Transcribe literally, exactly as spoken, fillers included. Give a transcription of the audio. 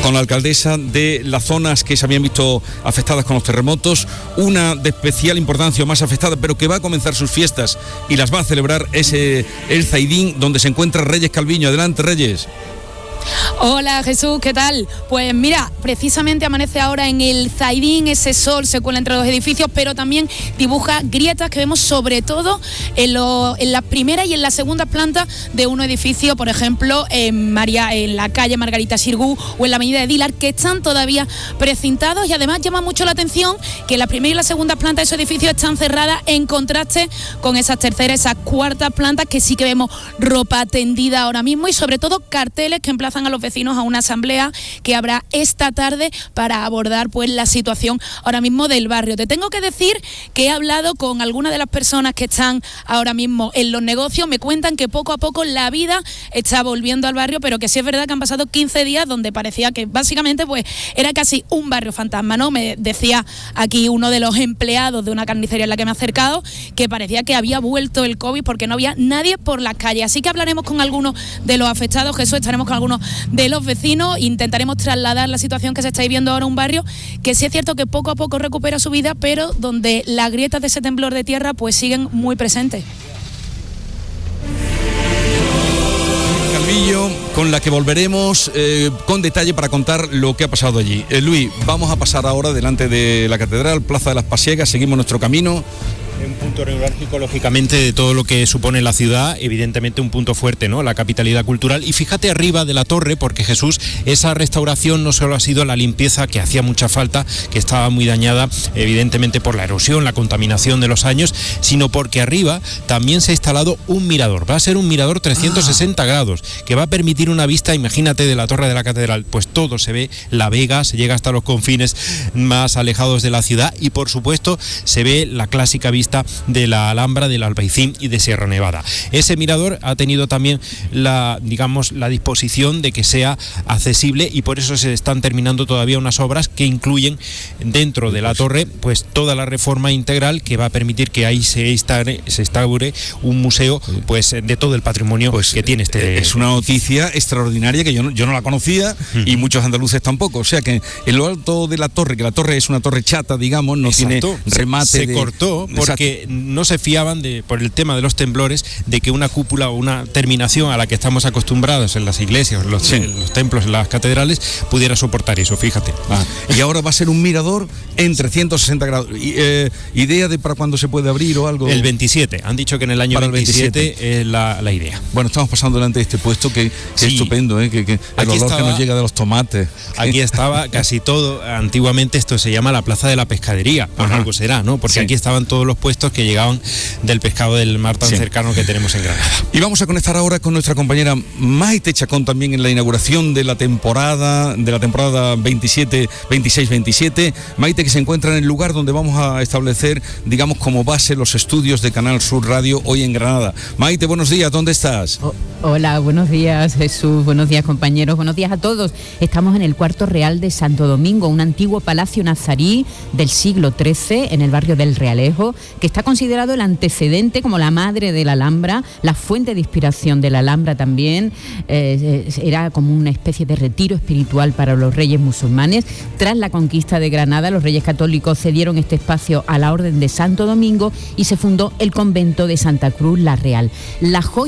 con la alcaldesa de las zonas que se habían visto afectadas con los terremotos. Una de especial importancia o más afectada, pero que va a comenzar sus fiestas y las va a celebrar, es eh, el Zaidín, donde se encuentra Reyes Calviño. Adelante, Reyes. Hola Jesús, ¿qué tal? Pues mira, precisamente amanece ahora en el Zaidín, ese sol se cuela entre los edificios, pero también dibuja grietas que vemos sobre todo en, lo, en la primera y en la segunda planta de un edificio, por ejemplo, en, María, en la calle Margarita Xirgu o en la avenida de Dilar, que están todavía precintados, y además llama mucho la atención que la primera y la segunda planta de esos edificios están cerradas, en contraste con esas terceras, esas cuartas plantas que sí que vemos ropa tendida ahora mismo, y sobre todo carteles que emplazan a los vecinos a una asamblea que habrá esta tarde para abordar pues la situación ahora mismo del barrio. Te tengo que decir que he hablado con algunas de las personas que están ahora mismo en los negocios, me cuentan que poco a poco la vida está volviendo al barrio, pero que sí es verdad que han pasado quince días donde parecía que básicamente pues era casi un barrio fantasma, ¿no? Me decía aquí uno de los empleados de una carnicería en la que me he acercado que parecía que había vuelto el COVID porque no había nadie por las calles. Así que hablaremos con algunos de los afectados, Jesús, estaremos con algunos de los vecinos, intentaremos trasladar la situación que se está viviendo ahora, un barrio que sí es cierto que poco a poco recupera su vida, pero donde las grietas de ese temblor de tierra pues siguen muy presentes. Calvillo, con la que volveremos eh, con detalle para contar lo que ha pasado allí. Eh, Luis, vamos a pasar ahora delante de la catedral, Plaza de las Pasiegas, seguimos nuestro camino. Un punto neurálgico, lógicamente, de todo lo que supone la ciudad, evidentemente un punto fuerte, ¿no? La capitalidad cultural. Y fíjate arriba de la torre, porque Jesús, esa restauración no solo ha sido la limpieza, que hacía mucha falta, que estaba muy dañada, evidentemente por la erosión, la contaminación de los años, sino porque arriba también se ha instalado un mirador. Va a ser un mirador trescientos sesenta ah. grados, que va a permitir una vista, imagínate, de la torre de la catedral, pues todo se ve, la vega, se llega hasta los confines más alejados de la ciudad, y por supuesto se ve la clásica vista de la Alhambra, del Albaicín y de Sierra Nevada. Ese mirador ha tenido también la, digamos, la disposición de que sea accesible, y por eso se están terminando todavía unas obras que incluyen dentro de la torre pues toda la reforma integral que va a permitir que ahí se instaure, se instaure un museo pues de todo el patrimonio pues, que tiene este. Es una noticia extraordinaria que yo no, yo no la conocía uh-huh. y muchos andaluces tampoco. O sea que en lo alto de la torre, que la torre es una torre chata, digamos, no Exacto. tiene remate. Se, se de... cortó porque que no se fiaban de, por el tema de los temblores, de que una cúpula o una terminación a la que estamos acostumbrados en las iglesias, los, sí. en los templos, en las catedrales, pudiera soportar eso, fíjate. Ah, y ahora va a ser un mirador en trescientos sesenta grados. Y, eh, ¿Idea de para cuándo se puede abrir o algo? El veintisiete, han dicho que en el año el veintisiete, veintisiete es la, la idea. Bueno, estamos pasando delante de este puesto que, que sí. es estupendo, ¿eh? que, que el aquí olor estaba, que nos llega de los tomates. Aquí estaba casi todo, antiguamente esto se llama la Plaza de la Pescadería, por Ajá. algo será, ¿no? Porque sí. aquí estaban todos los puestos que llegaban del pescado del mar tan sí. cercano que tenemos en Granada. Y vamos a conectar ahora con nuestra compañera Maite Chacón, también en la inauguración de la temporada de la temporada veintisiete, veintiséis veintisiete. Maite, que se encuentra en el lugar donde vamos a establecer, digamos, como base los estudios de Canal Sur Radio hoy en Granada. Maite, buenos días, ¿dónde estás? Oh, hola, buenos días Jesús, buenos días compañeros, buenos días a todos. Estamos en el Cuarto Real de Santo Domingo, un antiguo palacio nazarí del siglo trece en el barrio del Realejo, que está considerado el antecedente como la madre de la Alhambra, la fuente de inspiración de la Alhambra también. Eh, era como una especie de retiro espiritual para los reyes musulmanes. Tras la conquista de Granada, los reyes católicos cedieron este espacio a la Orden de Santo Domingo y se fundó el convento de Santa Cruz la Real. La joya